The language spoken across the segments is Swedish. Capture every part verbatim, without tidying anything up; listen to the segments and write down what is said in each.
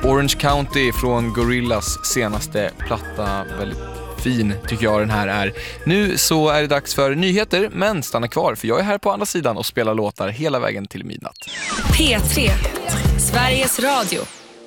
Orange County från Gorillaz senaste platta. Väldigt fin tycker jag den här är. Nu så är det dags för nyheter, men stanna kvar för jag är här på andra sidan och spelar låtar hela vägen till midnatt. P tre, Sveriges Radio.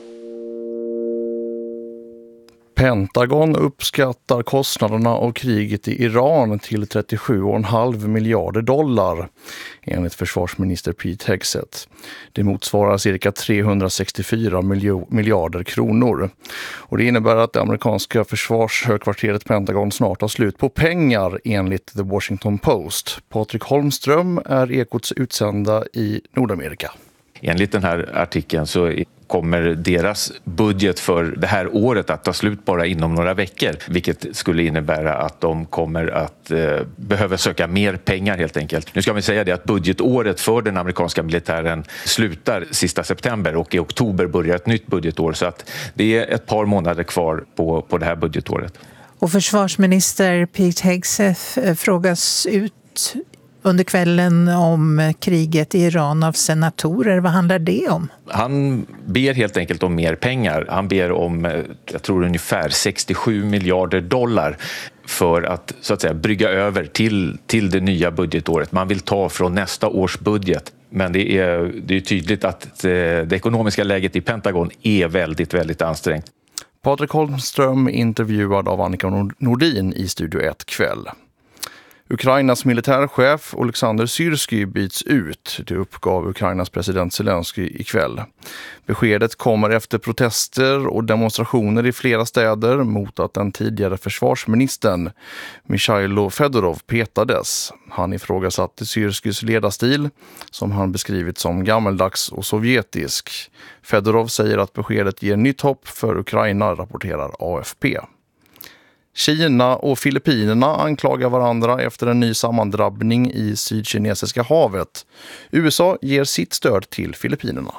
Pentagon uppskattar kostnaderna av kriget i Iran till trettiosju komma fem miljarder dollar enligt försvarsminister Pete Hegseth. Det motsvarar cirka trehundrasextiofyra miljarder kronor. Och det innebär att det amerikanska försvarshögkvarteret Pentagon snart har slut på pengar enligt The Washington Post. Patrik Holmström är Ekots utsända i Nordamerika. Enligt den här artikeln så kommer deras budget för det här året att ta slut bara inom några veckor. Vilket skulle innebära att de kommer att eh, behöva söka mer pengar helt enkelt. Nu ska vi säga det att budgetåret för den amerikanska militären slutar sista september och i oktober börjar ett nytt budgetår. Så att det är ett par månader kvar på, på det här budgetåret. Och försvarsminister Pete Hegseth frågas ut under kvällen om kriget i Iran av senatorer. Vad handlar det om? Han ber helt enkelt om mer pengar. Han ber om, jag tror ungefär sextiosju miljarder dollar för att så att säga brygga över till, till det nya budgetåret. Man vill ta från nästa års budget. Men det är, det är tydligt att det, det ekonomiska läget i Pentagon är väldigt, väldigt ansträngt. Patrik Holmström intervjuad av Annika Nordin i Studio ett kväll. Ukrainas militärchef Oleksandr Syrskij byts ut, det uppgav Ukrainas president Zelensky ikväll. Beskedet kommer efter protester och demonstrationer i flera städer mot att den tidigare försvarsministern Mikhailo Fedorov petades. Han ifrågasatte Syrskijs ledarstil som han beskrivit som gammeldags och sovjetisk. Fedorov säger att beskedet ger nytt hopp för Ukraina, rapporterar A F P. Kina och Filippinerna anklagar varandra efter en ny sammandrabbning i Sydkinesiska havet. U S A ger sitt stöd till Filippinerna.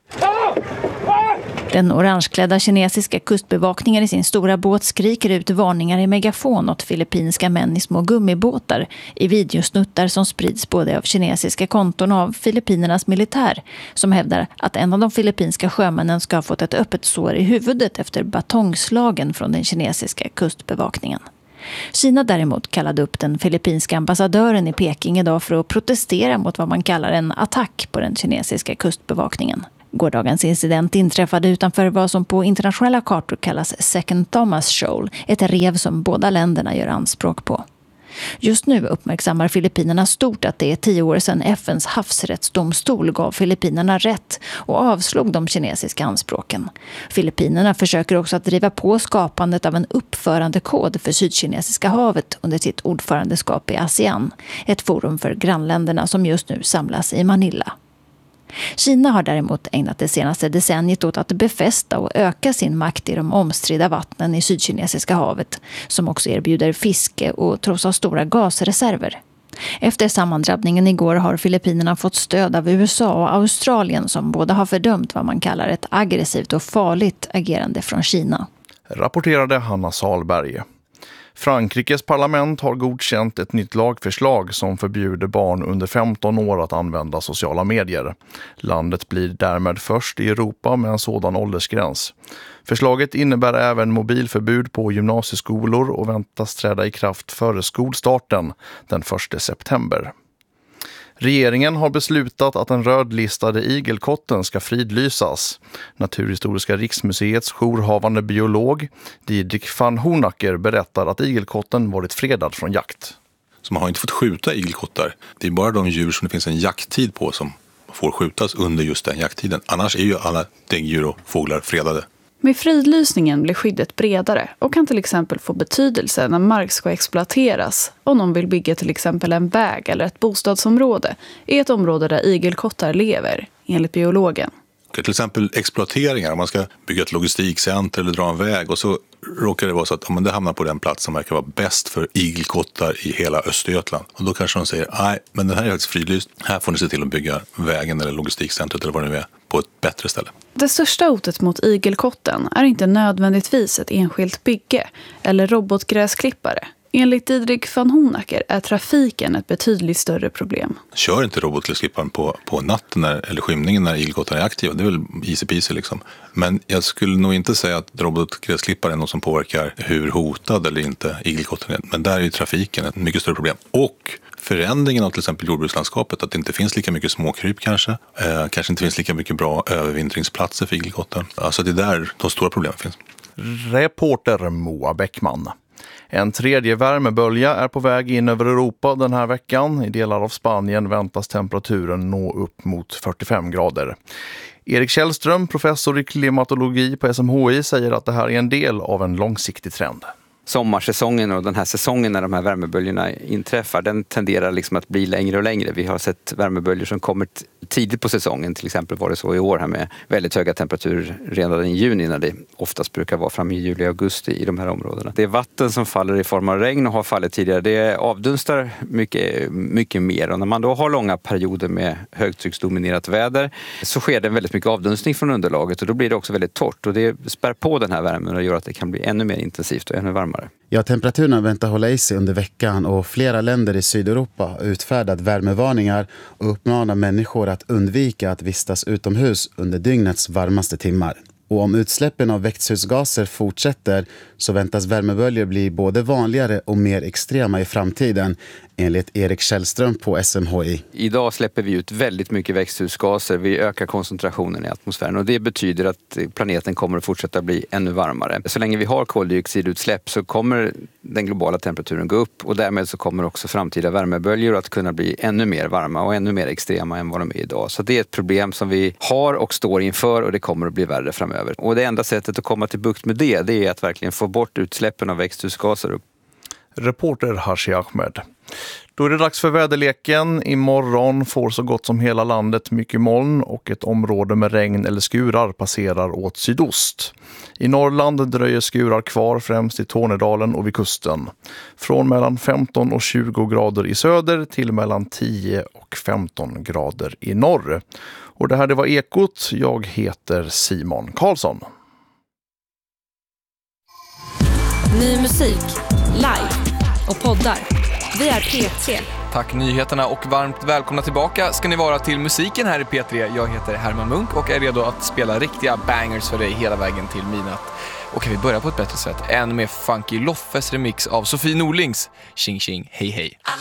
Den orangeklädda kinesiska kustbevakningen i sin stora båt skriker ut varningar i megafon åt filippinska män i små gummibåtar i videosnuttar som sprids både av kinesiska konton och av Filippinernas militär som hävdar att en av de filippinska sjömännen ska ha fått ett öppet sår i huvudet efter batongslagen från den kinesiska kustbevakningen. Kina däremot kallade upp den filippinska ambassadören i Peking idag för att protestera mot vad man kallar en attack på den kinesiska kustbevakningen. Gårdagens incident inträffade utanför vad som på internationella kartor kallas Second Thomas Shoal, ett rev som båda länderna gör anspråk på. Just nu uppmärksammar Filippinerna stort att det är tio år sedan F N:s havsrättsdomstol gav Filippinerna rätt och avslog de kinesiska anspråken. Filippinerna försöker också att driva på skapandet av en uppförandekod för Sydkinesiska havet under sitt ordförandeskap i ASEAN, ett forum för grannländerna som just nu samlas i Manila. Kina har däremot ägnat det senaste decenniet åt att befästa och öka sin makt i de omstridda vattnen i Sydkinesiska havet, som också erbjuder fiske och tros ha stora gasreserver. Efter sammandrabbningen igår har Filippinerna fått stöd av U S A och Australien som båda har fördömt vad man kallar ett aggressivt och farligt agerande från Kina. Rapporterade Hanna Salberg. Frankrikes parlament har godkänt ett nytt lagförslag som förbjuder barn under femton år att använda sociala medier. Landet blir därmed först i Europa med en sådan åldersgräns. Förslaget innebär även mobilförbud på gymnasieskolor och väntas träda i kraft före skolstarten den första september. Regeringen har beslutat att den rödlistade igelkotten ska fridlysas. Naturhistoriska riksmuseets jourhavande biolog Didrik van Honacker berättar att igelkotten varit fredad från jakt. Så man har inte fått skjuta igelkottar. Det är bara de djur som det finns en jakttid på som får skjutas under just den jakttiden. Annars är ju alla däggdjur och fåglar fredade. Med fridlysningen blir skyddet bredare och kan till exempel få betydelse när mark ska exploateras. Om någon vill bygga till exempel en väg eller ett bostadsområde i ett område där igelkottar lever, enligt biologen. Till exempel exploateringar, om man ska bygga ett logistikcenter eller dra en väg och så råkar det vara så att ja, men det hamnar på den plats som verkar vara bäst för igelkottar i hela Östergötland. Och då kanske de säger, nej men den här är faktiskt fridlyst, här får ni se till att bygga vägen eller logistikcentret eller vad det nu är på ett bättre ställe. Det största hotet mot igelkotten är inte nödvändigtvis ett enskilt bygge eller robotgräsklippare. Enligt Didrik van Honacker är trafiken ett betydligt större problem. Kör inte robotgräsklipparen på, på natten när, eller skymningen när igelkottar är aktiva. Det är väl easy peasy liksom. Men jag skulle nog inte säga att robotgräsklipparen är något som påverkar hur hotad eller inte igelkottar är. Men där är ju trafiken ett mycket större problem. Och förändringen av till exempel jordbrukslandskapet, att det inte finns lika mycket småkryp kanske. Eh, kanske inte finns lika mycket bra övervintringsplatser för igelkottar. Alltså det är där de stora problemen finns. Reporter Moa Bäckman. En tredje värmebölja är på väg in över Europa den här veckan. I delar av Spanien väntas temperaturen nå upp mot fyrtiofem grader. Erik Källström, professor i klimatologi på S M H I, säger att det här är en del av en långsiktig trend. Sommarsäsongen och den här säsongen när de här värmeböljorna inträffar, den tenderar liksom att bli längre och längre. Vi har sett värmeböljor som kommer tidigt på säsongen. Till exempel var det så i år här med väldigt höga temperaturer redan i juni, när det oftast brukar vara fram i juli och augusti i de här områdena. Det är vatten som faller i form av regn och har fallit tidigare. Det avdunstar mycket, mycket mer, och när man då har långa perioder med högtrycksdominerat väder så sker det väldigt mycket avdunstning från underlaget, och då blir det också väldigt torrt, och det spär på den här värmen och gör att det kan bli ännu mer intensivt och ännu varmare. Ja, temperaturen väntar hålla i sig under veckan, och flera länder i Sydeuropa har utfärdat värmevarningar och uppmanar människor att undvika att vistas utomhus under dygnets varmaste timmar. Och om utsläppen av växthusgaser fortsätter så väntas värmeböljor bli både vanligare och mer extrema i framtiden, enligt Erik Källström på S M H I. Idag släpper vi ut väldigt mycket växthusgaser. Vi ökar koncentrationen i atmosfären, och det betyder att planeten kommer att fortsätta bli ännu varmare. Så länge vi har koldioxidutsläpp så kommer den globala temperaturen gå upp, och därmed så kommer också framtida värmeböljor att kunna bli ännu mer varma och ännu mer extrema än vad de är idag. Så det är ett problem som vi har och står inför, och det kommer att bli värre framöver. Och det enda sättet att komma till bukt med det, det är att verkligen få bort utsläppen av växthusgaser. Reporter Hashi Ahmed. Då är det dags för väderleken. Imorgon får så gott som hela landet mycket moln, och ett område med regn eller skurar passerar åt sydost. I Norrland dröjer skurar kvar, främst i Tornedalen och vid kusten. Från mellan femton och tjugo grader i söder till mellan tio och femton grader i norr. Och det här det var Ekot. Jag heter Simon Karlsson. Ny musik, live och poddar. Vi är P tre. Tack nyheterna, och varmt välkomna tillbaka ska ni vara till musiken här i P tre. Jag heter Herman Munk och är redo att spela riktiga bangers för dig hela vägen till midnatt. Och kan vi börja på ett bättre sätt än med Funky Loffes remix av Sofie Norlings Tjing Tjing Hej Hej.